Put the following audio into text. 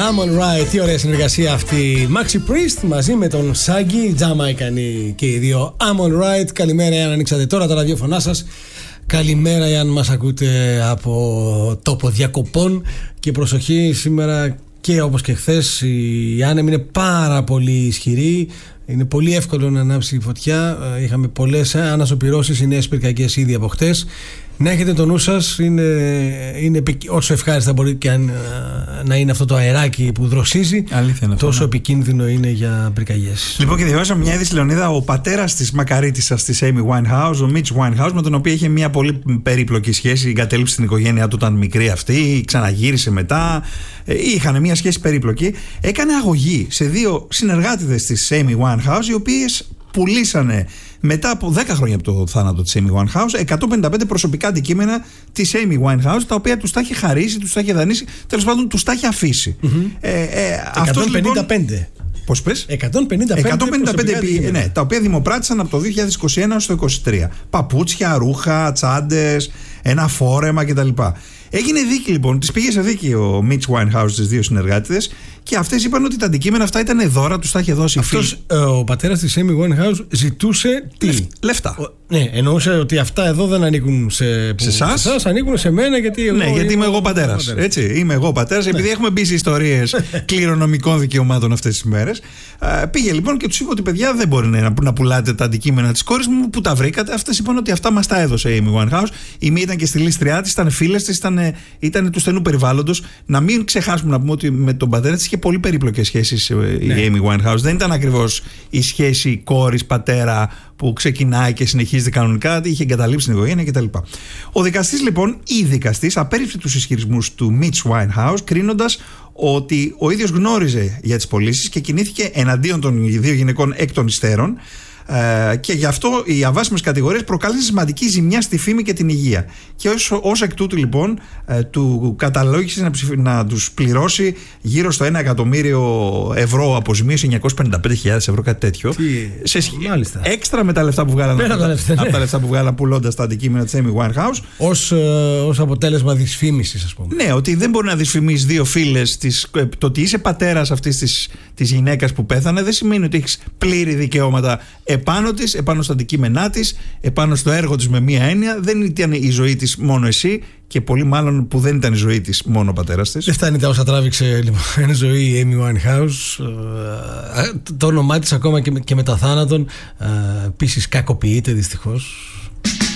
Amon Right, τι ωραία συνεργασία αυτή. Maxi Priest μαζί με τον Shaggy, Τζαμαϊκανοί και οι δύο. Amon Right, καλημέρα εάν ανοίξατε τώρα τα ραδιόφωνά σας. Καλημέρα εάν μας ακούτε από τόπο διακοπών. Και προσοχή, σήμερα και όπως και χθες η άνεμη είναι πάρα πολύ ισχυρή. Είναι πολύ εύκολο να ανάψει η φωτιά. Είχαμε πολλές ανασωπηρώσεις, οι νέες πυρκαγιές ήδη από χτες. Να έχετε το νου σας, είναι όσο ευχάριστα μπορεί και να είναι αυτό το αεράκι που δροσίζει, τόσο επικίνδυνο είναι για πυρκαγιές. Λοιπόν, και διαβάζαμε μια είδηση, Λεωνίδα, ο πατέρας της μακαρίτισσας της Amy Winehouse, ο Mitch Winehouse, με τον οποίο είχε μια πολύ περίπλοκη σχέση, εγκατέλειψε την οικογένειά του όταν μικρή αυτή, ξαναγύρισε μετά, είχαν μια σχέση περίπλοκη, έκανε αγωγή σε δύο συνεργάτηδες της Amy Winehouse, οι οποίες πουλήσανε μετά από 10 χρόνια από το θάνατο της Amy Winehouse 155 προσωπικά αντικείμενα της Amy Winehouse, τα οποία τους τα είχε χαρίσει, τους τα είχε δανείσει, τέλος πάντων τους τα είχε αφήσει. 155. Λοιπόν, πώς πες? 155, ναι, τα οποία δημοπράτησαν από το 2021 στο 2023. Παπούτσια, ρούχα, τσάντες, ένα φόρεμα κτλ. Έγινε δίκη λοιπόν, τις πήγε σε δίκη ο Mitch Winehouse, τις δύο συνεργάτηδες, και αυτές είπαν ότι τα αντικείμενα αυτά ήταν δώρα, τους τα είχε δώσει. Αυτός ο πατέρας της Amy Winehouse ζητούσε τι? Λεφτά. Ναι, εννοούσε ότι αυτά εδώ δεν ανήκουν σε εσάς, ανήκουν σε μένα, γιατί εγώ. Ναι, γιατί είμαι εγώ πατέρας. Έτσι, είμαι εγώ πατέρας, επειδή έχουμε μπει σε ιστορίες κληρονομικών δικαιωμάτων αυτές τις μέρες. Πήγε λοιπόν και τους είπε ότι παιδιά δεν μπορεί να πουλάτε τα αντικείμενα της κόρης μου, που τα βρήκατε. Αυτές είπαν ότι αυτά μας τα έδωσε η Amy Winehouse. Η μία ήταν και στη λίστριά της, ήταν φίλες της, ήταν του στενού περιβάλλοντος. Να μην ξεχάσουμε να πούμε ότι με τον πατέρα της είχε πολύ περίπλοκες σχέσεις η Amy Winehouse. Δεν ήταν ακριβώς η σχέση κόρης-πατέρα που ξεκινάει και συνεχίζεται κανονικά, είχε εγκαταλείψει την οικογένεια κτλ. Ο δικαστής λοιπόν, η δικαστής, απέρριψε τους ισχυρισμούς του Mitch Winehouse, κρίνοντας ότι ο ίδιος γνώριζε για τις πωλήσεις και κινήθηκε εναντίον των δύο γυναικών εκ των υστέρων. Και γι' αυτό οι αβάσιμες κατηγορίες προκάλεσαν σημαντική ζημιά στη φήμη και την υγεία. Και ως εκ τούτου λοιπόν του καταλόγησε να τους πληρώσει γύρω στο 1 εκατομμύριο ευρώ αποζημίωση, 955.000 ευρώ, κάτι τέτοιο. Μάλιστα. Έξτρα με τα λεφτά που βγάλαν από τα λεφτά που βγάλαν πουλώντας τα αντικείμενα της Amy Winehouse. Ως αποτέλεσμα δυσφήμισης, ας πούμε. Ναι, ότι δεν μπορεί να δυσφημίσεις δύο φίλες. Το ότι είσαι πατέρας αυτής της γυναίκας που πέθανε δεν σημαίνει ότι έχεις πλήρη δικαιώματα επάνω της, επάνω στα αντικείμενά της, επάνω στο έργο της με μία έννοια. Δεν ήταν η ζωή της μόνο εσύ, και πολύ μάλλον που δεν ήταν η ζωή της μόνο ο πατέρας της. Δεν φτάνει τα όσα τράβηξε λοιπόν η ζωή η Amy Winehouse. Το όνομά της ακόμα και μετά θάνατον επίσης κακοποιείται δυστυχώς.